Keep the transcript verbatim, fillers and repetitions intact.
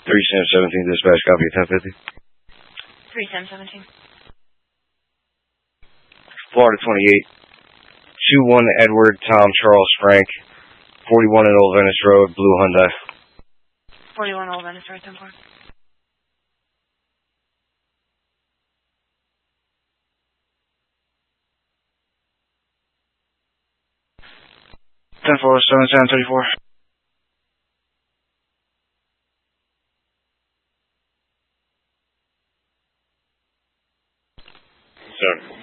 three Sam seventeen, dispatch, copy of ten fifty. three Sam seventeen. Florida twenty-eight. two one Edward, Tom, Charles, Frank. forty-one in Old Venice Road, Blue Hyundai. forty-one Old Venice Road, ten four. ten four, seven seven thirty-four. Sir.